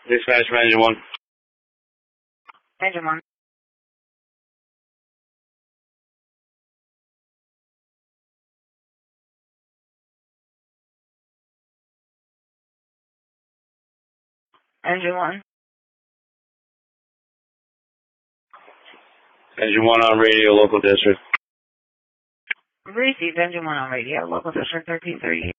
Dispatch from Engine 1. Engine 1. Engine 1. Engine 1 on radio, local district. Received Engine 1 on radio, local district 1338.